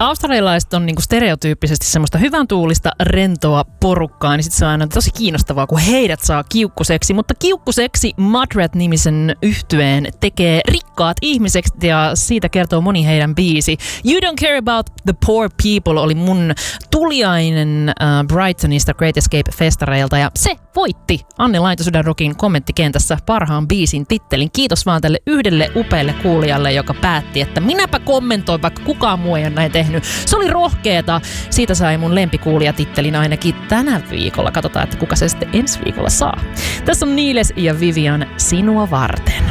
australialaiset on niinku stereotyyppisesti semmoista hyvän tuulista, rentoa porukkaa, niin sit se on aina tosi kiinnostavaa, kun heidät saa kiukkuseksi. Mutta kiukkuseksi Mudrat-nimisen yhtyeen tekee rikkaat ihmiseksi ja siitä kertoo moni heidän biisi. You Don't Care About the Poor People oli mun tuliainen Brightonista Great Escape-festareilta ja se voitti Anne Laintosydän Rockin kommenttikentässä parhaan biisin tittelin. Kiitos vaan tälle yhdelle upealle kuulijalle, joka päätti, että minäpä kommentoin, vaikka kukaan muu ei ole näin tehnyt. Se oli rohkeeta. Siitä sai mun lempikuulijatittelin ainakin tänä viikolla. Katsotaan, että kuka se sitten ensi viikolla saa. Tässä on Niles ja Vivian sinua varten.